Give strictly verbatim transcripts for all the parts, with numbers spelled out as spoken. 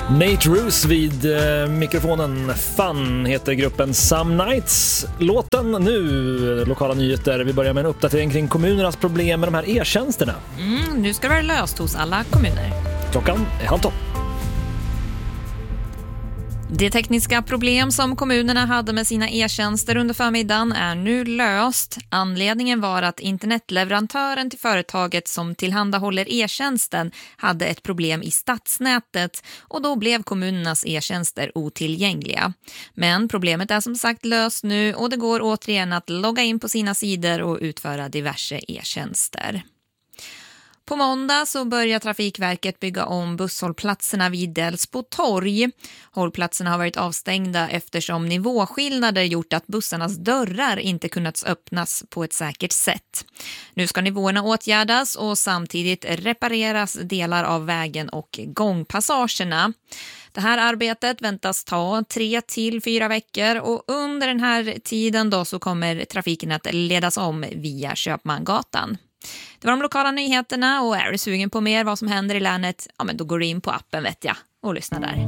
Nate Roos vid eh, mikrofonen. Fun heter gruppen Some Nights. Låten nu, lokala nyheter. Vi börjar med en uppdatering kring kommunernas problem med de här e-tjänsterna. Mm, nu ska det vara löst hos alla kommuner. Klockan är halv tolv. Det tekniska problem som kommunerna hade med sina e-tjänster under förmiddagen är nu löst. Anledningen var att internetleverantören till företaget som tillhandahåller e-tjänsten hade ett problem i stadsnätet och då blev kommunernas e-tjänster otillgängliga. Men problemet är som sagt löst nu och det går återigen att logga in på sina sidor och utföra diverse e-tjänster. På måndag så börjar Trafikverket bygga om busshållplatserna vid Delsbo torg. Hållplatserna har varit avstängda eftersom nivåskillnader gjort att bussarnas dörrar inte kunnat öppnas på ett säkert sätt. Nu ska nivåerna åtgärdas och samtidigt repareras delar av vägen och gångpassagerna. Det här arbetet väntas ta tre till fyra veckor och under den här tiden då så kommer trafiken att ledas om via Köpmangatan. Det var de lokala nyheterna och är du sugen på mer vad som händer i länet, ja men då går du in på appen vet jag och lyssna där.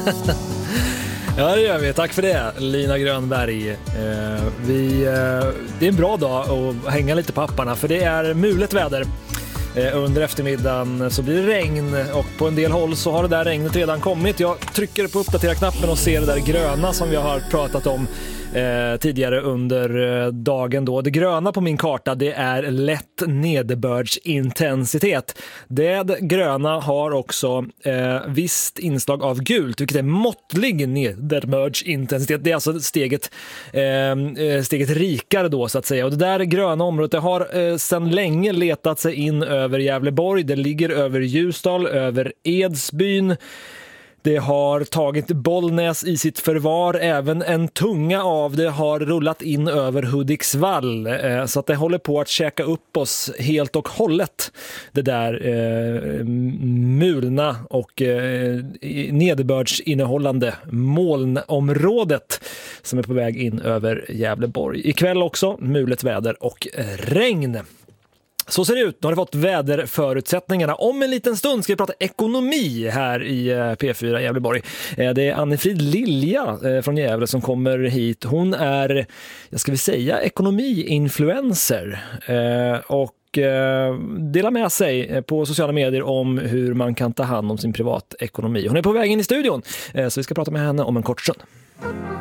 Ja det gör vi, tack för det Lina Grönberg. Eh, vi, eh, det är en bra dag att hänga lite på apparna för det är mulet väder. Eh, under eftermiddagen så blir det regn och på en del håll så har det där regnet redan kommit. Jag trycker på uppdatera-knappen och ser det där gröna som vi har pratat om Eh, tidigare under eh, dagen då. Det gröna på min karta det är lätt nederbördsintensitet. Det gröna har också eh, visst inslag av gult vilket är måttlig nederbördsintensitet. Det är alltså steget, eh, steget rikare då så att säga. Och det där gröna området det har eh, sedan länge letat sig in över Gävleborg. Det ligger över Ljusdal, över Edsbyn. Det har tagit Bollnäs i sitt förvar, även en tunga av det har rullat in över Hudiksvall eh, så att det håller på att käka upp oss helt och hållet. Det där eh, mulna och eh, nederbördsinnehållande molnområdet som är på väg in över Gävleborg. Ikväll också mulet väder och regn. Så ser det ut. Nu har det fått väderförutsättningarna. Om en liten stund ska vi prata ekonomi här i P fyra Gävleborg. Det är Anne-Frid Lilja från Gävle som kommer hit. Hon är, jag ska vi säga, ekonomi-influencer och delar med sig på sociala medier om hur man kan ta hand om sin privatekonomi. Hon är på väg in i studion så vi ska prata med henne om en kort stund.